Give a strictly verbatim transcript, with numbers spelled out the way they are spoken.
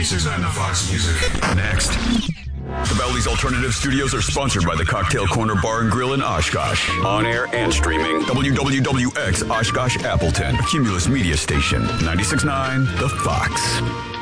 ninety-six point nine The Fox Music. Next. The Bally's Alternative Studios are sponsored by the Cocktail Corner Bar and Grill in Oshkosh. On air and streaming. W W W X Oshkosh Appleton. A Cumulus Media Station. ninety-six point nine The Fox.